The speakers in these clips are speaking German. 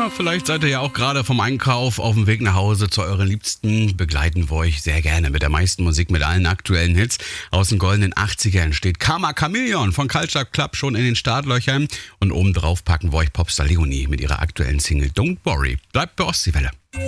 Ja, vielleicht seid ihr ja auch gerade vom Einkauf auf dem Weg nach Hause zu euren Liebsten. Begleiten wir euch sehr gerne mit der meisten Musik, mit allen aktuellen Hits. Aus den goldenen 80ern steht Karma Chameleon von Culture Club schon in den Startlöchern. Und obendrauf packen wir euch Popstar Leonie mit ihrer aktuellen Single Don't Worry. Bleibt bei Ostseewelle.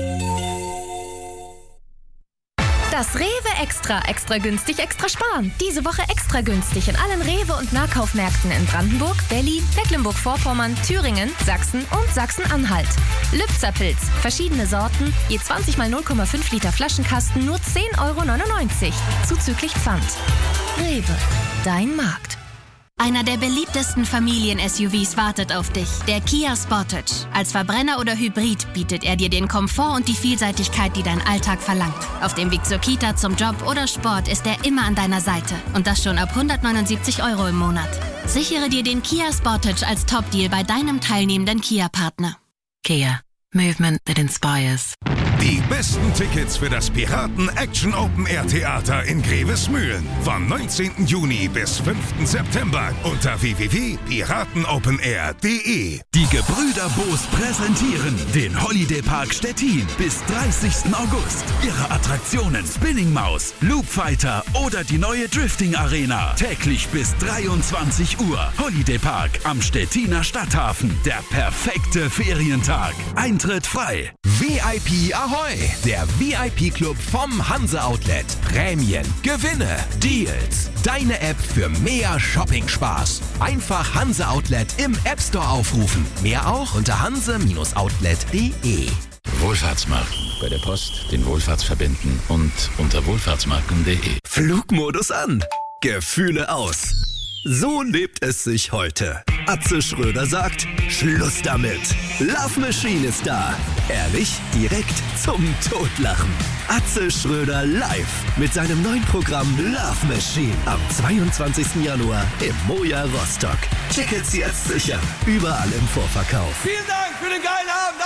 Das Rewe Extra günstig, extra sparen. Diese Woche extra günstig in allen Rewe- und Nahkaufmärkten in Brandenburg, Berlin, Mecklenburg-Vorpommern, Thüringen, Sachsen und Sachsen-Anhalt. Lübzer-Pilz, verschiedene Sorten, je 20 mal 0,5 Liter Flaschenkasten, nur 10,99 €, zuzüglich Pfand. Rewe, dein Markt. Einer der beliebtesten Familien-SUVs wartet auf dich, der Kia Sportage. Als Verbrenner oder Hybrid bietet er dir den Komfort und die Vielseitigkeit, die dein Alltag verlangt. Auf dem Weg zur Kita, zum Job oder Sport ist er immer an deiner Seite. Und das schon ab 179 € im Monat. Sichere dir den Kia Sportage als Top-Deal bei deinem teilnehmenden Kia-Partner. Kia. Movement that inspires. Die besten Tickets für das Piraten Action Open Air Theater in Grevesmühlen vom 19. Juni bis 5. September unter www.piratenopenair.de. Die Gebrüder Boos präsentieren den Holiday Park Stettin bis 30. August. Ihre Attraktionen Spinning Maus, Loop Fighter oder die neue Drifting Arena. Täglich bis 23 Uhr. Holiday Park am Stettiner Stadthafen. Der perfekte Ferientag. Eintritt frei. VIP Ahoi! Der VIP-Club vom Hanse Outlet. Prämien, Gewinne, Deals. Deine App für mehr Shopping-Spaß. Einfach Hanse Outlet im App Store aufrufen. Mehr auch unter hanse-outlet.de. Wohlfahrtsmarken. Bei der Post den Wohlfahrtsverbänden und unter wohlfahrtsmarken.de. Flugmodus an. Gefühle aus. So lebt es sich heute. Atze Schröder sagt, Schluss damit. Love Machine ist da. Ehrlich, direkt zum Totlachen. Atze Schröder live mit seinem neuen Programm Love Machine am 22. Januar im Moja Rostock. Tickets jetzt sichern. Überall im Vorverkauf. Vielen Dank für den geilen Abend.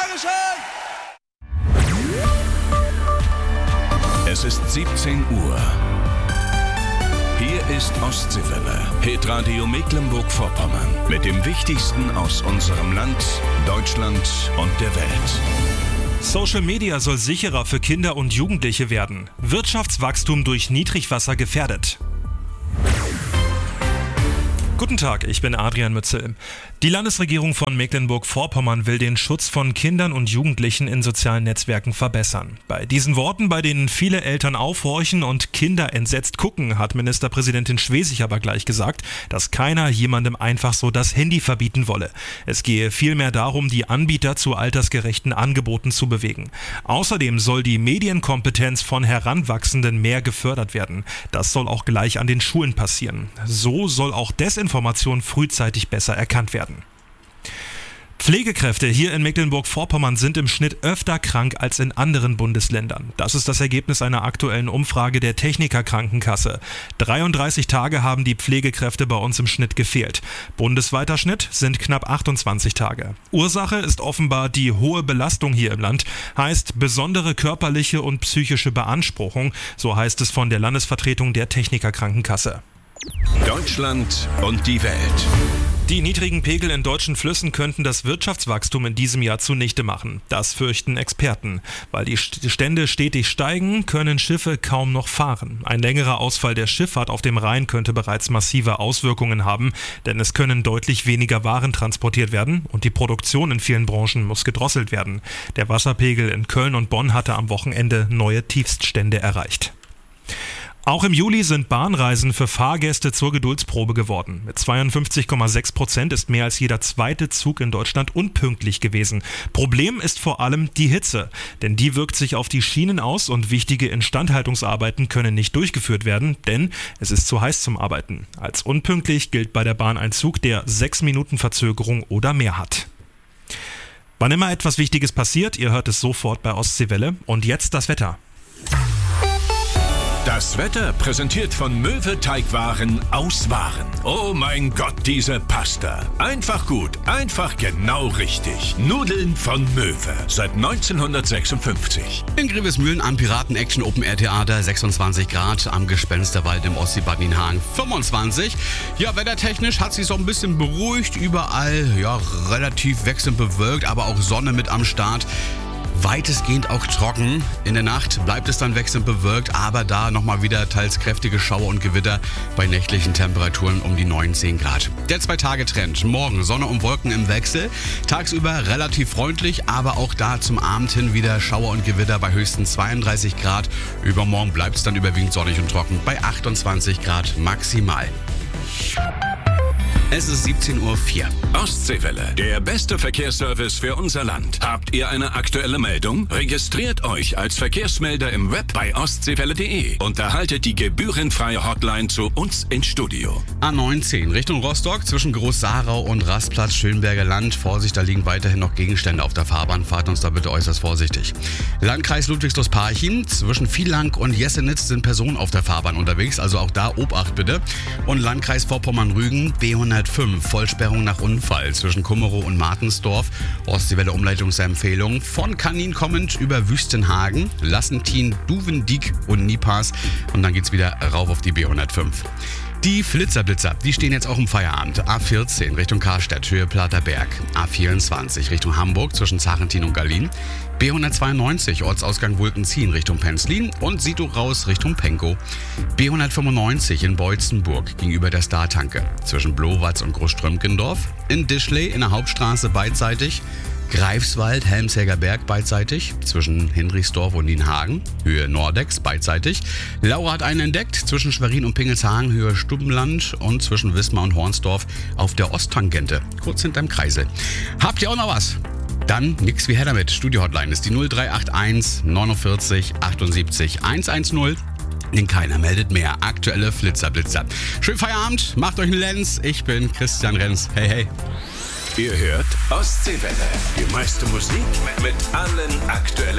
Dankeschön. Es ist 17 Uhr. Hier ist Ostseewelle, Hitradio Mecklenburg-Vorpommern mit dem Wichtigsten aus unserem Land, Deutschland und der Welt. Social Media soll sicherer für Kinder und Jugendliche werden. Wirtschaftswachstum durch Niedrigwasser gefährdet. Guten Tag, ich bin Adrian Mützel. Die Landesregierung von Mecklenburg-Vorpommern will den Schutz von Kindern und Jugendlichen in sozialen Netzwerken verbessern. Bei diesen Worten, bei denen viele Eltern aufhorchen und Kinder entsetzt gucken, hat Ministerpräsidentin Schwesig aber gleich gesagt, dass keiner jemandem einfach so das Handy verbieten wolle. Es gehe vielmehr darum, die Anbieter zu altersgerechten Angeboten zu bewegen. Außerdem soll die Medienkompetenz von Heranwachsenden mehr gefördert werden. Das soll auch gleich an den Schulen passieren. So soll auch Desinformation frühzeitig besser erkannt werden. Pflegekräfte hier in Mecklenburg-Vorpommern sind im Schnitt öfter krank als in anderen Bundesländern. Das ist das Ergebnis einer aktuellen Umfrage der Techniker-Krankenkasse. 33 Tage haben die Pflegekräfte bei uns im Schnitt gefehlt. Bundesweiter Schnitt sind knapp 28 Tage. Ursache ist offenbar die hohe Belastung hier im Land, heißt besondere körperliche und psychische Beanspruchung, so heißt es von der Landesvertretung der Techniker-Krankenkasse. Deutschland und die Welt. Die niedrigen Pegel in deutschen Flüssen könnten das Wirtschaftswachstum in diesem Jahr zunichte machen. Das fürchten Experten. Weil die Stände stetig steigen, können Schiffe kaum noch fahren. Ein längerer Ausfall der Schifffahrt auf dem Rhein könnte bereits massive Auswirkungen haben, denn es können deutlich weniger Waren transportiert werden und die Produktion in vielen Branchen muss gedrosselt werden. Der Wasserpegel in Köln und Bonn hatte am Wochenende neue Tiefststände erreicht. Auch im Juli sind Bahnreisen für Fahrgäste zur Geduldsprobe geworden. Mit 52,6% ist mehr als jeder zweite Zug in Deutschland unpünktlich gewesen. Problem ist vor allem die Hitze, denn die wirkt sich auf die Schienen aus und wichtige Instandhaltungsarbeiten können nicht durchgeführt werden, denn es ist zu heiß zum Arbeiten. Als unpünktlich gilt bei der Bahn ein Zug, der 6 Minuten Verzögerung oder mehr hat. Wann immer etwas Wichtiges passiert, ihr hört es sofort bei Ostseewelle. Und jetzt das Wetter. Das Wetter präsentiert von Möwe Teigwaren aus Waren. Oh mein Gott, diese Pasta. Einfach gut, einfach genau richtig. Nudeln von Möwe. Seit 1956. In Grevesmühlen am Piraten-Action Open Air Theater 26 Grad, am Gespensterwald im Ostseebad Nienhagen 25. Ja, wettertechnisch hat sich so ein bisschen beruhigt. Überall, ja, relativ wechselnd bewölkt, aber auch Sonne mit am Start. Weitestgehend auch trocken. In der Nacht bleibt es dann wechselnd bewölkt, aber da nochmal wieder teils kräftige Schauer und Gewitter bei nächtlichen Temperaturen um die 9-10 Grad. Der 2-Tage-Trend. Morgen Sonne und Wolken im Wechsel. Tagsüber relativ freundlich, aber auch da zum Abend hin wieder Schauer und Gewitter bei höchstens 32 Grad. Übermorgen bleibt es dann überwiegend sonnig und trocken bei 28 Grad maximal. Es ist 17:04 Uhr. Ostseewelle, der beste Verkehrsservice für unser Land. Habt ihr eine aktuelle Meldung? Registriert euch als Verkehrsmelder im Web bei ostseewelle.de und erhaltet die gebührenfreie Hotline zu uns ins Studio. A19 Richtung Rostock zwischen Groß-Sarau und Rastplatz Schönberger Land. Vorsicht, da liegen weiterhin noch Gegenstände auf der Fahrbahn. Fahrt uns da bitte äußerst vorsichtig. Landkreis Ludwigslust-Parchim zwischen Vielank und Jessenitz sind Personen auf der Fahrbahn unterwegs. Also auch da Obacht bitte. Und Landkreis Vorpommern-Rügen B105 Vollsperrung nach Unfall zwischen Kummerow und Martensdorf. Ostseewelle Umleitungsempfehlung von Kanin kommend über Wüstenhagen, Lassentin, Duvendiek und Nipas. Und dann geht's wieder rauf auf die B105. Die Flitzer, die stehen jetzt auch im Feierabend. A14 Richtung Karstadt, Höhe Platerberg. A24 Richtung Hamburg zwischen Zarentin und Gallin. B192 Ortsausgang Wulkenzien Richtung Penzlin und Sito raus Richtung Penkow. B195 in Beutzenburg gegenüber der Startanke zwischen Blowatz und Großströmkendorf. In Dischley in der Hauptstraße beidseitig. Greifswald, Helmshäger Berg beidseitig, zwischen Hinrichsdorf und Nienhagen, Höhe Nordex beidseitig. Laura hat einen entdeckt, zwischen Schwerin und Pingelshagen, Höhe Stubbenland und zwischen Wismar und Hornsdorf auf der Osttangente, kurz hinterm Kreisel. Habt ihr auch noch was? Dann nix wie her damit. Studio-Hotline ist die 0381 49 78 110. Denn keiner meldet mehr. Aktuelle Flitzer. Schönen Feierabend, macht euch einen Lenz. Ich bin Christian Renz. Hey, hey. Ihr hört Ostseewelle. Die meiste Musik mit allen aktuellen